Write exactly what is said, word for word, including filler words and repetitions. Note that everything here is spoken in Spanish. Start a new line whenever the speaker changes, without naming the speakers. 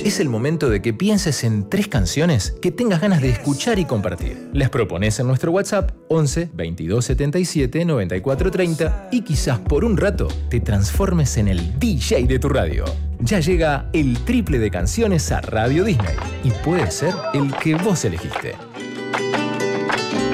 Es el momento de que pienses en tres canciones que tengas ganas de escuchar y compartir. Las propones en nuestro WhatsApp once veintidós setenta y siete noventa y cuatro treinta y quizás por un rato te transformes en el D J de tu radio. Ya llega el triple de canciones a Radio Disney y puede ser el que vos elegiste.